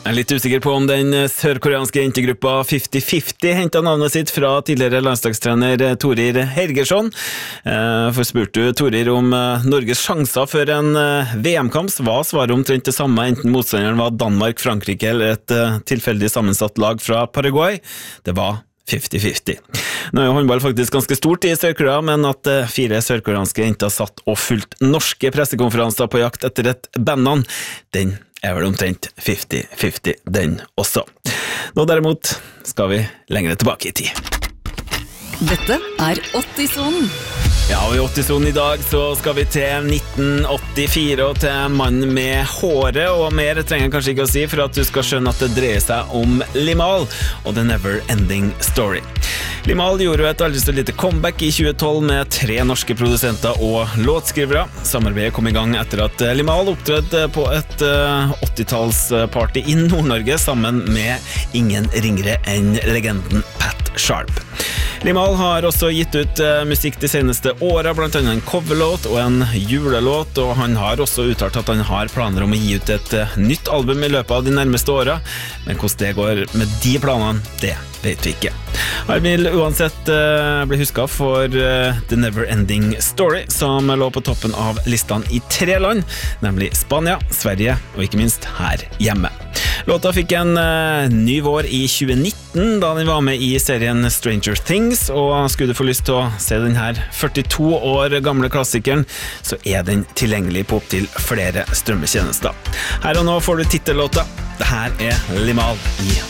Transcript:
Jeg litt usikker på om den sørkoreanske jentegruppa 50-50 hentet navnet sitt fra tidligere landslagstrener Torir Hergersson. For spurte du Torir om Norges sjanser før en VM-kamp, var svaret omtrent det samme, enten motstanderen var Danmark, Frankrike eller et tilfeldig sammensatt lag fra Paraguay. Det var 50-50. Nå er jo håndball faktisk ganske stort i Sør-Korea, men at 4 sørkoreanske jenter satt og fulgt norske pressekonferanser på jakt etter et bandnavn, den er vel omtrent 50-50 den også. Nå derimot skal vi lengre tilbake i tid. Dette er 80-sonen. Ja, og i 80-sonen i dag så skal vi til 1984 og til mannen med håret, og mer trenger jeg kanskje ikke å si for at du skal skjønne at det dreier seg om Limahl og The Never Ending Story. Limahl gjorde jo et aldri så lite comeback i 2012 med 3 norske produsenter og låtskrivere. Samarbeidet kom i gang etter at Limahl opptrådte på et 80-tallsparty i Nord-Norge sammen med ingen ringere enn legenden Pat Sharp. Limahl har også gitt ut musikk de seneste årene, blant annet en coverlåt og en julelåt, og han har også uttalt at han har planer om å gi ut et nytt album i løpet av de nærmeste årene, men hvordan det går med de planene, det vet vi ikke. Han vil uansett bli husket for The Never Ending Story, som lå på toppen av listene i 3 land, nemlig Spania, Sverige og ikke minst her hjemme. Låta fikk en ny vår i 2019 da den var med i serien Stranger Things, og skulle du få lyst til å se den her 42 år gamle klassikeren, så er den tilgjengelig på opp til flere strømmetjenester. Her og nå får du titellåta. Det her er Limahl i